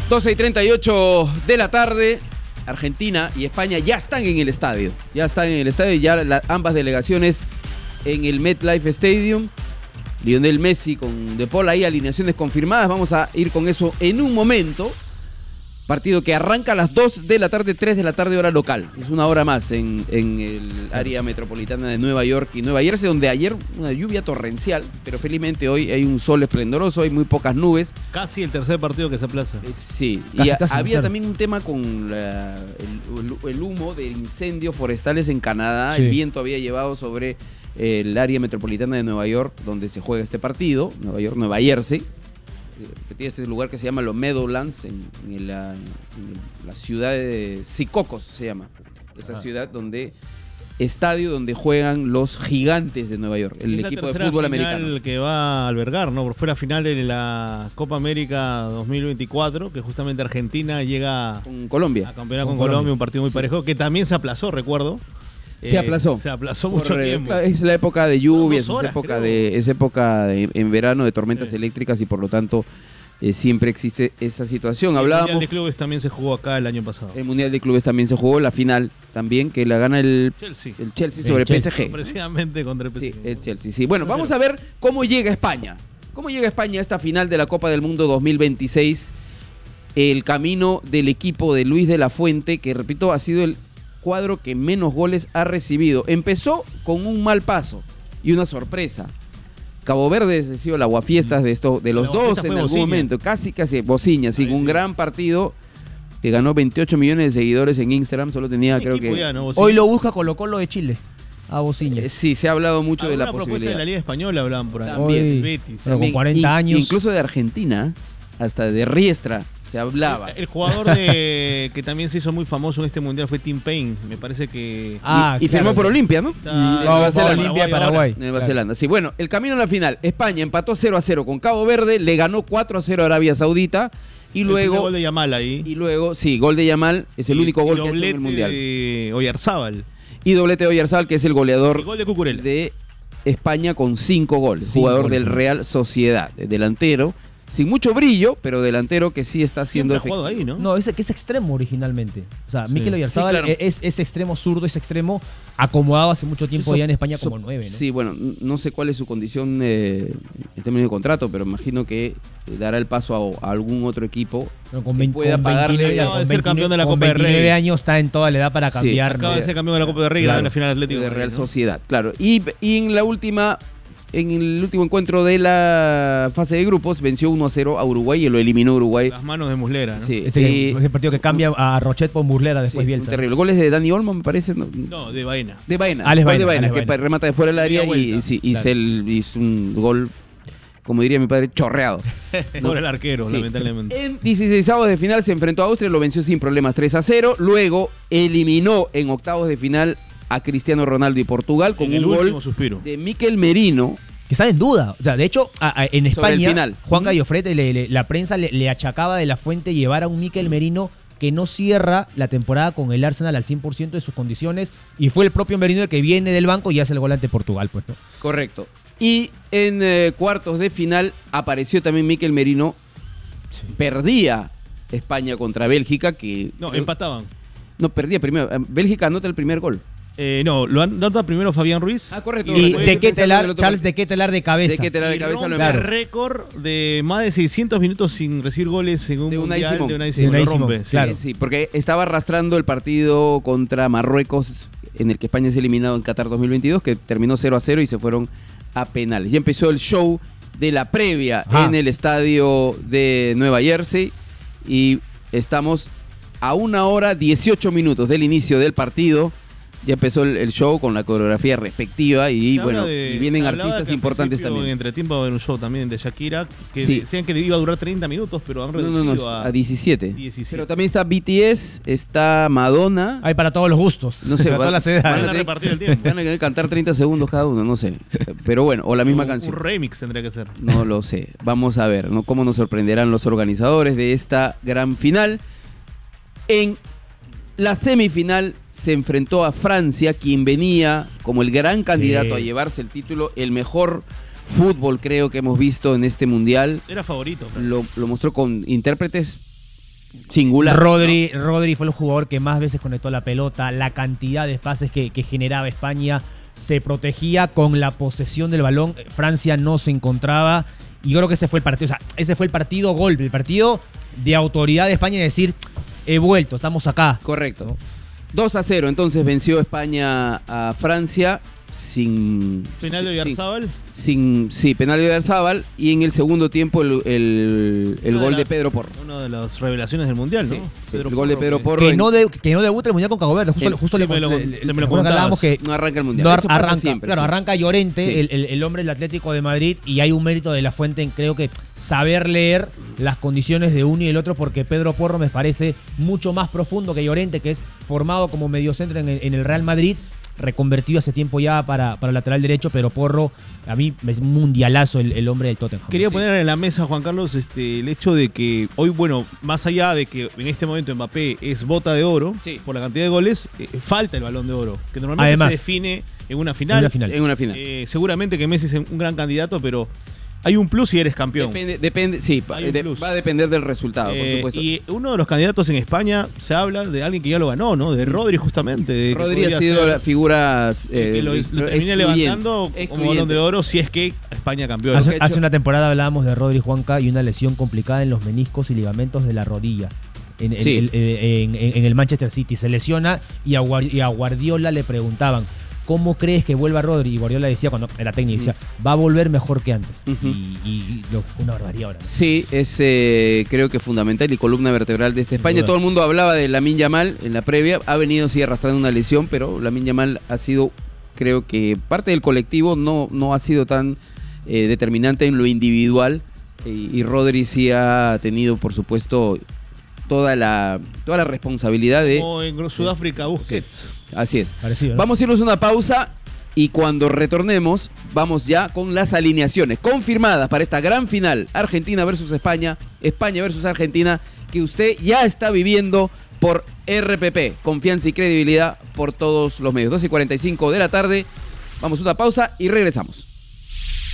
12:38 de la tarde. Argentina y España ya están en el estadio. Ya ambas delegaciones en el MetLife Stadium. Lionel Messi con De Paul ahí, alineaciones confirmadas. Vamos a ir con eso en un momento. Partido que arranca a las 2 de la tarde, 3 de la tarde hora local. Es una hora más en el área metropolitana de Nueva York y Nueva Jersey, donde ayer una lluvia torrencial, pero felizmente hoy hay un sol esplendoroso, hay muy pocas nubes. Casi el tercer partido que se aplaza. Sí, casi había también un tema con el humo de incendios forestales en Canadá. Sí. El viento había llevado sobre el área metropolitana de Nueva York, donde se juega este partido, Nueva Jersey. Que tiene este lugar que se llama los Meadowlands en la ciudad de Secaucus, se llama esa ciudad estadio donde juegan los Gigantes de Nueva York, el equipo de fútbol americano. El que va a albergar, ¿no? Fue la final de la Copa América 2024, que justamente Argentina llega con Colombia a campeonar con Colombia, un partido muy parejo, que también se aplazó, recuerdo. Se aplazó. Se aplazó mucho tiempo. Es la época de lluvias, es época en verano de tormentas eléctricas y por lo tanto siempre existe esa situación. El Mundial de Clubes también se jugó acá el año pasado. El Mundial de Clubes también se jugó, la final también, que la gana el Chelsea sobre PSG. Precisamente contra el PSG. Sí, el Chelsea, sí. Bueno, vamos a ver cómo llega España. ¿Cómo llega España a esta final de la Copa del Mundo 2026? El camino del equipo de Luis de la Fuente, que repito, ha sido el cuadro que menos goles ha recibido. Empezó con un mal paso y una sorpresa. Cabo Verde ha sido el aguafiestas de los dos en algún momento. Casi Bociña, sí, un gran partido que ganó 28 millones de seguidores en Instagram. Solo tenía, creo que... Ya, ¿no? Hoy lo busca Colo-Colo de Chile. A Bociña. Sí, se ha hablado mucho de la propuesta posibilidad. De la Liga Española hablaban por ahí. También. Betis. Pero con 40 años. Incluso de Argentina, hasta de Riestra se hablaba. El jugador que también se hizo muy famoso en este mundial fue Tim Payne, me parece que... Y firmó por Olimpia, ¿no? Nueva Zelanda. Paraguay. Nueva Zelanda. Sí, bueno, el camino a la final. España empató 0-0 con Cabo Verde, le ganó 4-0 a Arabia Saudita y luego... gol de Yamal ahí. Y luego, sí, gol de Yamal, es el único gol que ha hecho en el mundial. De Oyarzábal. Y doblete de Oyarzábal, que es el goleador gol de Cucurella de España con 5 goles. Jugador del Real Sociedad, delantero. Sin mucho brillo, pero delantero que sí está haciendo efectivo. Ahí, ¿no? No, es que es extremo originalmente. O sea, Mikel Oyarzábal claro. es extremo zurdo, es extremo acomodado hace mucho tiempo ya en España como 9, ¿no? Sí, bueno, no sé cuál es su condición en términos de contrato, pero imagino que dará el paso a algún otro equipo que pueda pagarle. Acaba de ser campeón de la Copa del Rey. 29 años está en toda la edad para cambiar. Sí, acaba de ser campeón de la Copa del Rey y en la final Atlético de Real Sociedad, claro. Y en el último encuentro de la fase de grupos, venció 1-0 a Uruguay y lo eliminó Uruguay. Las manos de Muslera, ¿no? Sí, ese partido que cambia a Rochet por Muslera después Bielsa. Terrible. Goles de Dani Olmo, me parece. No, de Baena. De Baena. Alex Baena, que Baena. remata de fuera del área y hizo un gol, como diría mi padre, chorreado. Por el arquero, lamentablemente. En 16avos de final se enfrentó a Austria, lo venció sin problemas 3-0. Luego eliminó en octavos de final a Cristiano Ronaldo y Portugal con un gol de Mikel Merino. Que está en duda. O sea, de hecho, en España, Juan Gallofrete, la prensa le achacaba de la Fuente llevar a un Mikel Merino que no cierra la temporada con el Arsenal al 100% de sus condiciones. Y fue el propio Merino el que viene del banco y hace el gol ante Portugal, pues, ¿no? Correcto. Y en cuartos de final apareció también Mikel Merino. Sí. Perdía España contra Bélgica, que... No, empataban. No, perdía primero. Bélgica anota el primer gol. No, lo anota primero Fabián Ruiz. Correcto. Y Charles de Ketelaar de cabeza. De cabeza lo récord de más de 600 minutos sin recibir goles en un mundial de Unai Simón. Lo rompe. Claro. Sí, porque estaba arrastrando el partido contra Marruecos, en el que España es eliminado en Qatar 2022, que terminó 0-0 y se fueron a penales. Ya empezó el show de la previa en el estadio de Nueva Jersey y estamos a 1 hora 18 minutos del inicio del partido. Ya empezó el show con la coreografía respectiva y y vienen artistas importantes también. En entretiempo en un show también de Shakira que decían que iba a durar 30 minutos, pero han reducido a 17. Pero también está BTS, está Madonna. Hay para todos los gustos. No sé, para todas las edades. Van a repartir el tiempo. Van a cantar 30 segundos cada uno, no sé. Pero bueno, o la misma canción. Un remix tendría que ser. No lo sé. Vamos a ver, ¿no? Cómo nos sorprenderán los organizadores de esta gran final. En la semifinal se enfrentó a Francia, quien venía como el gran candidato a llevarse el título, el mejor fútbol creo que hemos visto en este mundial. Era favorito. Lo mostró con intérpretes singular. Rodri fue el jugador que más veces conectó la pelota, la cantidad de pases que generaba España, se protegía con la posesión del balón, Francia no se encontraba, y yo creo que ese fue el partido, o sea, ese fue el partido golpe, el partido de autoridad de España, de decir, he vuelto, estamos acá. Correcto. ¿No? 2-0, entonces venció España a Francia sin... ¿Penal de Oyarzábal? Sí, penal de Oyarzábal, y en el segundo tiempo el gol de Pedro Porro. Una de las revelaciones del Mundial, ¿no? Sí, el gol de Pedro Porro. Que no debuta el Mundial con Cabo Verde. Justo me lo comentabas. Que no arranca el Mundial. No Eso arranca, siempre, claro, sí. arranca Llorente, el hombre del Atlético de Madrid, y hay un mérito de La Fuente en, creo que, saber leer las condiciones de uno y el otro, porque Pedro Porro me parece mucho más profundo que Llorente, que es formado como mediocentro en el Real Madrid, reconvertido hace tiempo ya para lateral derecho, pero Porro, a mí es un mundialazo el hombre del Tottenham. Quería poner en la mesa, Juan Carlos, el hecho de que hoy, bueno, más allá de que en este momento Mbappé es bota de oro, por la cantidad de goles, falta el Balón de Oro, que normalmente además se define en una final. En una final. Seguramente que Messi es un gran candidato, pero hay un plus si eres campeón. Depende, sí, va a depender del resultado, por supuesto. Y uno de los candidatos en España se habla de alguien que ya lo ganó, ¿no? De Rodri, justamente. Rodri ha sido la figura que lo termina levantando como Balón de Oro si es que España campeó. Hace una temporada hablábamos de Rodri, Juanca, y una lesión complicada en los meniscos y ligamentos de la rodilla. En el Manchester City se lesiona, y a Guardiola le preguntaban: ¿cómo crees que vuelva Rodri? Y Guardiola decía, cuando era técnico, decía, va a volver mejor que antes. Una barbaridad ahora. Sí, es creo que fundamental y columna vertebral de esta España. Todo el mundo hablaba de Lamine Yamal en la previa. Ha venido sí arrastrando una lesión, pero Lamine Yamal ha sido, creo que parte del colectivo, no ha sido tan determinante en lo individual. Y Rodri sí ha tenido, por supuesto, toda la responsabilidad de... Como en Sudáfrica, Busquets. Así es. Parecido, ¿eh? Vamos a irnos a una pausa y cuando retornemos vamos ya con las alineaciones confirmadas para esta gran final, Argentina versus España, España versus Argentina, que usted ya está viviendo por RPP, confianza y credibilidad por todos los medios. 2:45 de la tarde, vamos a una pausa y regresamos.